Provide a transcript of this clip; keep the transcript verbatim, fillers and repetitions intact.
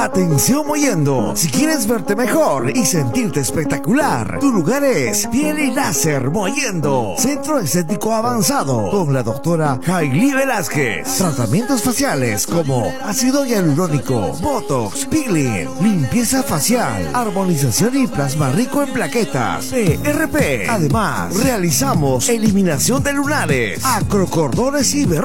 Atención Mollendo, si quieres verte mejor y sentirte espectacular, tu lugar es Piel y Láser Mollendo, centro estético avanzado con la doctora Hailey Velázquez. Tratamientos faciales como ácido hialurónico, botox, peeling, limpieza facial, armonización y plasma rico en plaquetas, P R P. Además, realizamos eliminación de lunares, acrocordones y verrugas.